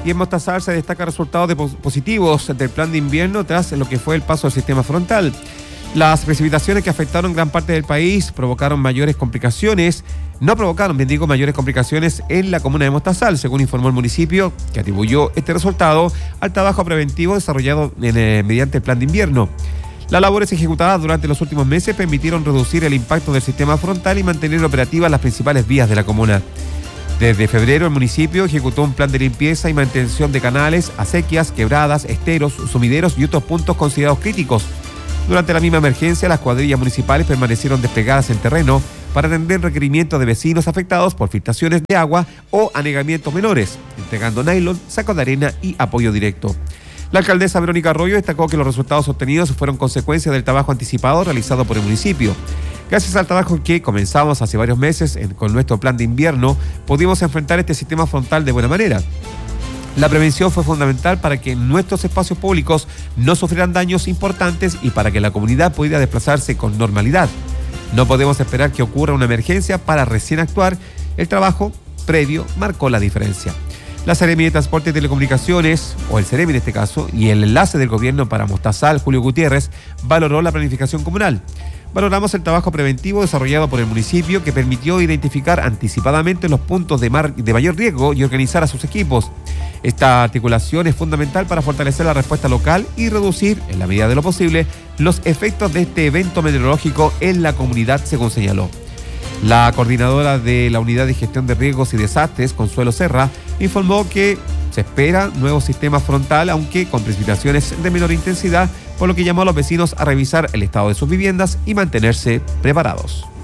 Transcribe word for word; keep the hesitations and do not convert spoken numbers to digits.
Y en Mostazal se destaca resultados de positivos del plan de invierno tras lo que fue el paso del sistema frontal. Las precipitaciones que afectaron gran parte del país provocaron mayores complicaciones, no provocaron, bien digo, mayores complicaciones en la comuna de Mostazal, según informó el municipio, que atribuyó este resultado al trabajo preventivo desarrollado en, eh, mediante el plan de invierno. Las labores ejecutadas durante los últimos meses permitieron reducir el impacto del sistema frontal y mantener operativas las principales vías de la comuna. Desde febrero, el municipio ejecutó un plan de limpieza y mantención de canales, acequias, quebradas, esteros, sumideros y otros puntos considerados críticos. Durante la misma emergencia, las cuadrillas municipales permanecieron desplegadas en terreno para atender requerimientos de vecinos afectados por filtraciones de agua o anegamientos menores, entregando nylon, sacos de arena y apoyo directo. La alcaldesa Verónica Arroyo destacó que los resultados obtenidos fueron consecuencia del trabajo anticipado realizado por el municipio. Gracias al trabajo que comenzamos hace varios meses en, con nuestro plan de invierno, pudimos enfrentar este sistema frontal de buena manera. La prevención fue fundamental para que nuestros espacios públicos no sufrieran daños importantes y para que la comunidad pudiera desplazarse con normalidad. No podemos esperar que ocurra una emergencia para recién actuar. El trabajo previo marcó la diferencia. La Seremi de Transporte y Telecomunicaciones, o el Seremi en este caso, y el enlace del gobierno para Mostazal, Julio Gutiérrez, valoró la planificación comunal. Valoramos el trabajo preventivo desarrollado por el municipio que permitió identificar anticipadamente los puntos de, mar, de mayor riesgo y organizar a sus equipos. Esta articulación es fundamental para fortalecer la respuesta local y reducir, en la medida de lo posible, los efectos de este evento meteorológico en la comunidad, según señaló. La coordinadora de la Unidad de Gestión de Riesgos y Desastres, Consuelo Serra, informó que se espera nuevo sistema frontal, aunque con precipitaciones de menor intensidad, por lo que llamó a los vecinos a revisar el estado de sus viviendas y mantenerse preparados.